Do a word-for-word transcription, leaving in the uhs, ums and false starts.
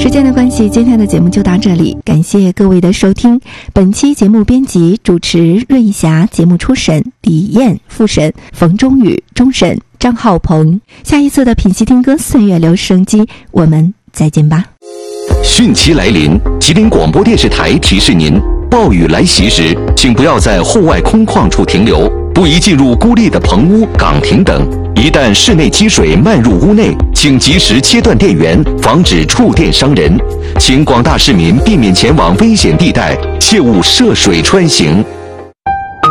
时间的关系，今天的节目就到这里，感谢各位的收听。本期节目编辑主持瑞霞，节目初审李艳，复审冯中宇，终审张浩鹏。下一次的品析听歌岁月留声机，我们再见吧。 汛期来临，吉林广播电视台提示您，暴雨来袭时，请不要在户外空旷处停留，不宜进入孤立的棚屋、岗亭等。一旦室内积水漫入屋内，请及时切断电源，防止触电伤人。请广大市民避免前往危险地带，切勿涉水穿行。